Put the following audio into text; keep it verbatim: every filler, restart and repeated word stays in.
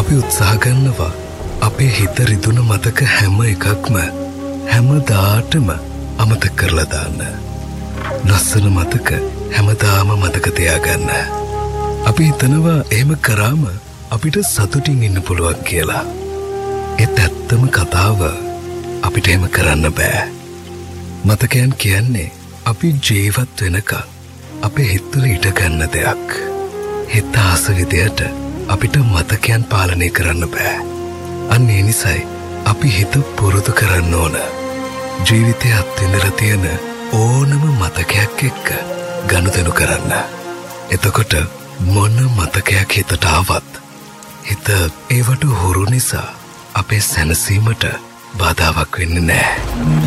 අපි උත්සාහ ගන්නවා අපේ හිත රිදුන මතක හැම එකක්ම හැමදාටම අමතක කරලා දාන්න. ලස්සන මතක හැමදාම මතක තියාගන්න. අපි හිතනවා එහෙම කරාම අපිට සතුටින් ඉන්න පුළුවන් කියලා. ඒත් ඇත්තම කතාව අපිට එහෙම කරන්න බෑ. මතකයන් කියන්නේ අපි ජීවත් වෙනකන් අපේ හිතවල ඉඩ ගන්න දෙයක්. හිත ආස විදියට අපිට මතකයන් පාලනය කරන්න බෑ. අන්න ඒ නිසායි අපි හිත පුරුදු කරන්න ඕන. ජීවිතයේ අත්විඳලා තියෙන ඕනම මතකයක් එක්ක ගනුදෙනු කරන්න. එතකොට මොන මතකයක් හිතට ආවත් හිත ඒවට හුරු නිසා අපේ සැනසීමට බාධාවක් වෙන්නේ නැහැ.